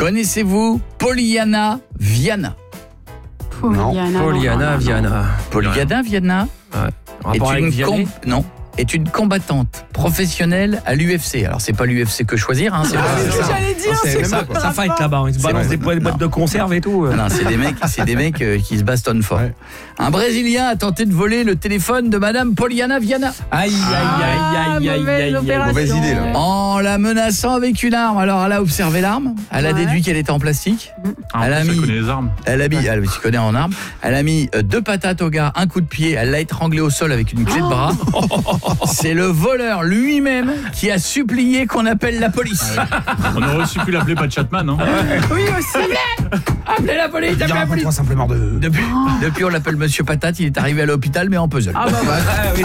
Connaissez-vous Pollyanna Viana? Pollyanna Viana. Pollyanna Viana est une combattante professionnelle à l'UFC. Alors c'est pas l'UFC que choisir, c'est J'allais dire, c'est ça fight là-bas, ils se balancent des boîtes de conserve et tout. Non, c'est des mecs qui se bastonnent fort. Ouais. Un Brésilien a tenté de voler le téléphone de Madame Pollyanna Viana. Aïe. Mauvaise idée là. En la menaçant avec une arme. Alors elle a observé l'arme, elle a déduit qu'elle était en plastique. Elle a mis les armes. Tu connais en arme. Elle a mis 2 patates au gars, un coup de pied, elle l'a étranglé au sol avec une clé de bras. C'est le voleur lui-même qui a supplié qu'on appelle la police. On aurait aussi pu l'appeler Pat Chatman, hein. Oui, aussi. Appelez la police, appelez la police. Simplement de... Depuis on l'appelle Monsieur Patate, il est arrivé à l'hôpital mais en puzzle. Ah bah ouais.